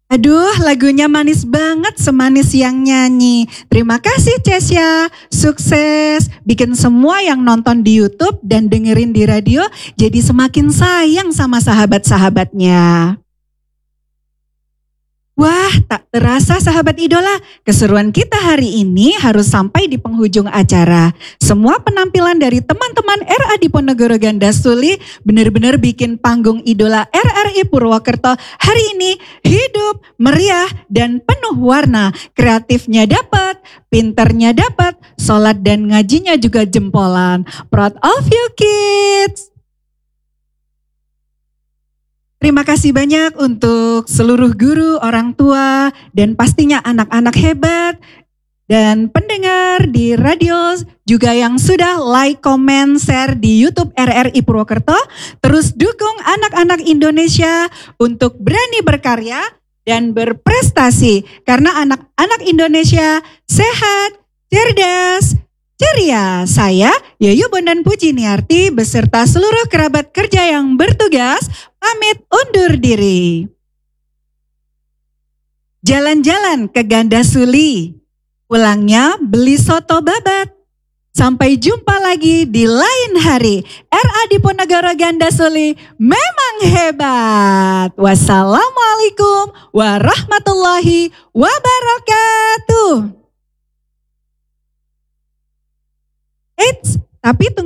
Aduh, lagunya manis banget, semanis yang nyanyi. Terima kasih Cesya, sukses. Bikin semua yang nonton di YouTube dan dengerin di radio jadi semakin sayang sama sahabat-sahabatnya. Wah, tak terasa sahabat idola, keseruan kita hari ini harus sampai di penghujung acara. Semua penampilan dari teman-teman RA Diponegoro Gandasuli benar-benar bikin panggung idola RRI Purwokerto hari ini hidup, meriah, dan penuh warna. Kreatifnya dapat, pinternya dapat, sholat dan ngajinya juga jempolan. Proud of you kids! Terima kasih banyak untuk seluruh guru, orang tua, dan pastinya anak-anak hebat, dan pendengar di radio juga yang sudah like, comment, share di YouTube RRI Purwokerto. Terus dukung anak-anak Indonesia untuk berani berkarya dan berprestasi. Karena anak-anak Indonesia sehat, cerdas, ceria. Saya, Yayu Bondan Pujiniarti, beserta seluruh kerabat kerja yang bertugas, pamit undur diri. Jalan-jalan ke Gandasuli, pulangnya beli soto babat. Sampai jumpa lagi di lain hari. RA Diponegoro Gandasuli memang hebat. Wassalamualaikum warahmatullahi wabarakatuh. Eits, tapi tunggu.